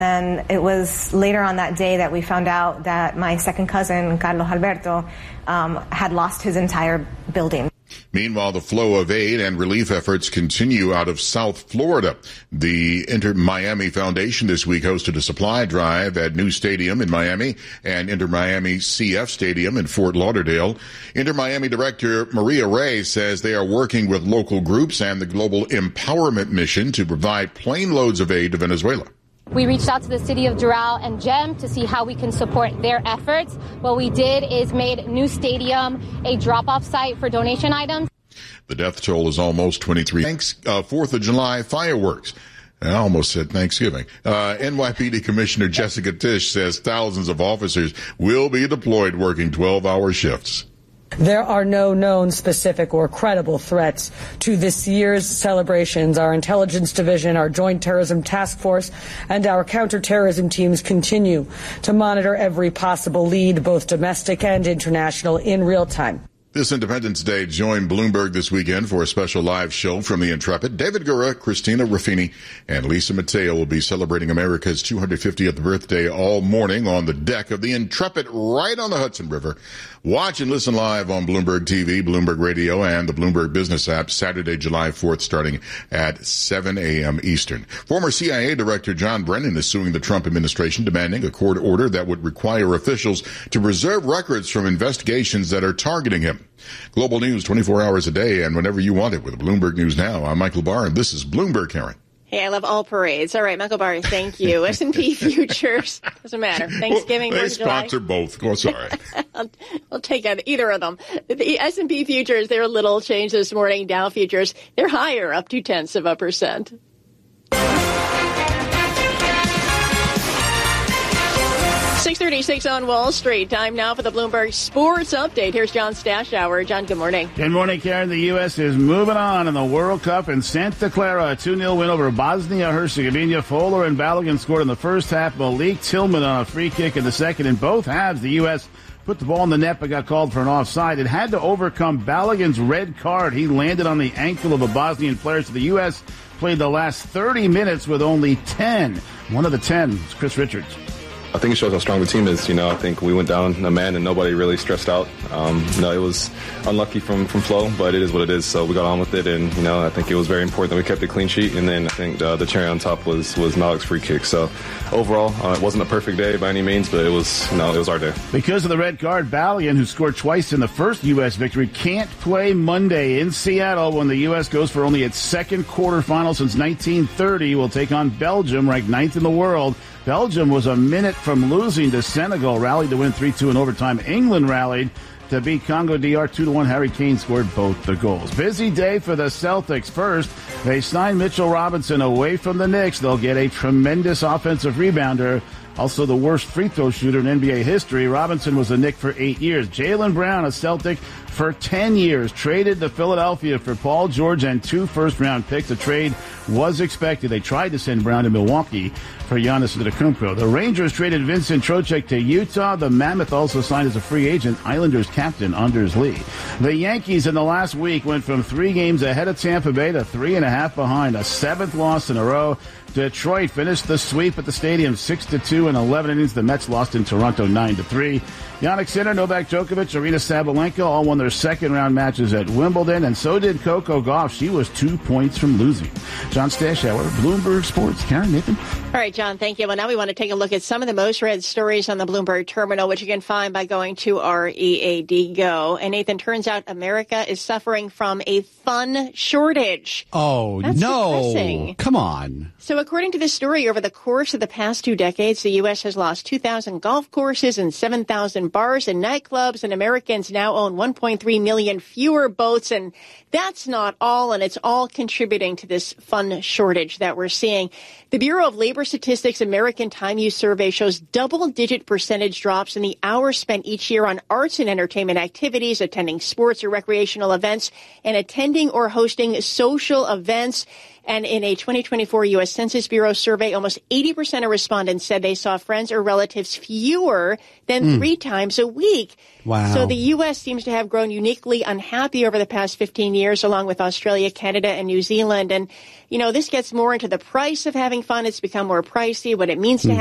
And it was later on that day that we found out that my second cousin, Carlos Alberto, had lost his entire building. Meanwhile, the flow of aid and relief efforts continue out of South Florida. The Inter Miami Foundation this week hosted a supply drive at New Stadium in Miami and Inter Miami CF Stadium in Fort Lauderdale. Inter Miami Director Maria Ray says they are working with local groups and the Global Empowerment Mission to provide plane loads of aid to Venezuela. We reached out to the city of Doral and GEM to see how we can support their efforts. What we did is made New Stadium a drop-off site for donation items. The death toll is almost 23. 4th of July fireworks. I almost said Thanksgiving. NYPD Commissioner Jessica Tisch says thousands of officers will be deployed working 12-hour shifts. There are no known specific or credible threats to this year's celebrations. Our intelligence division, our joint terrorism task force, and our counterterrorism teams continue to monitor every possible lead, both domestic and international, in real time. This Independence Day, join Bloomberg this weekend for a special live show from the Intrepid. David Gura, Christina Ruffini, and Lisa Mateo will be celebrating America's 250th birthday all morning on the deck of the Intrepid right on the Hudson River. Watch and listen live on Bloomberg TV, Bloomberg Radio, and the Bloomberg Business app Saturday, July 4th, starting at 7 a.m. Eastern. Former CIA Director John Brennan is suing the Trump administration, demanding a court order that would require officials to preserve records from investigations that are targeting him. Global news 24 hours a day and whenever you want it with Bloomberg News Now. I'm Michael Barr, and this is Bloomberg, Karen. Hey, I love all parades. All right, Michael Barr, thank you. S&P futures, doesn't matter. Thanksgiving, well, they sponsor both. Of course, all right. I'll take either of them. The S&P futures, they're a little change this morning. Dow futures, they're higher, up 0.2%. 6:36 on Wall Street. Time now for the Bloomberg Sports Update. Here's John Stashower. John, good morning. Good morning, Karen. The U.S. is moving on in the World Cup in Santa Clara. A 2-0 win over Bosnia-Herzegovina. Fowler and Balogun scored in the first half. Malik Tillman on a free kick in the second. In both halves, the U.S. put the ball in the net but got called for an offside. It had to overcome Balogun's red card. He landed on the ankle of a Bosnian player. So the U.S. played the last 30 minutes with only 10. One of the 10 is Chris Richards. I think it shows how strong the team is. I think we went down a man and nobody really stressed out. It was unlucky from Flo, but it is what it is. So we got on with it, and I think it was very important that we kept a clean sheet. And then I think the cherry on top was Malik's free kick. So overall, it wasn't a perfect day by any means, but it was our day. Because of the red card, Balogun, who scored twice in the first U.S. victory, can't play Monday in Seattle when the U.S. goes for only its second quarterfinal since 1930. Will take on Belgium, ranked 9th in the world. Belgium was a minute from losing to Senegal, rallied to win 3-2 in overtime. England rallied to beat Congo DR 2-1. Harry Kane scored both the goals. Busy day for the Celtics. First, they signed Mitchell Robinson away from the Knicks. They'll get a tremendous offensive rebounder, also the worst free throw shooter in NBA history. Robinson was a Knick for 8 years. Jaylen Brown, a Celtic for 10 years, traded to Philadelphia for Paul George and 2 first-round picks. The trade was expected. They tried to send Brown to Milwaukee for Giannis Antetokounmpo. The Rangers traded Vincent Trocheck to Utah. The Mammoth also signed as a free agent Islanders captain Anders Lee. The Yankees in the last week went from 3 games ahead of Tampa Bay to 3.5 behind, a 7th loss in a row. Detroit finished the sweep at the stadium 6-2 in 11 innings. The Mets lost in Toronto 9-3. Yannick Sinner, Novak Djokovic, Aryna Sabalenka all won their second-round matches at Wimbledon, and so did Coco Gauff. She was 2 points from losing. John Stashower, Bloomberg Sports. Karen, Nathan. All right, John, thank you. Well, now we want to take a look at some of the most read stories on the Bloomberg terminal, which you can find by going to our EAD Go. And Nathan, turns out America is suffering from a fun shortage. Oh, That's no. depressing. Come on. So according to this story, over the course of the past 2 decades, the U.S. has lost 2,000 golf courses and 7,000 bars and nightclubs, and Americans now own 1.3 million fewer boats. And that's not all, and it's all contributing to this fun shortage that we're seeing. The Bureau of Labor Statistics American Time Use Survey shows double-digit percentage drops in the hours spent each year on arts and entertainment activities, attending sports or recreational events, and attending or hosting social events. And in a 2024 U.S. Census Bureau survey, almost 80% of respondents said they saw friends or relatives fewer than 3 times a week. Wow. So the U.S. seems to have grown uniquely unhappy over the past 15 years, along with Australia, Canada, and New Zealand. And, this gets more into the price of having fun. It's become more pricey, what it means to have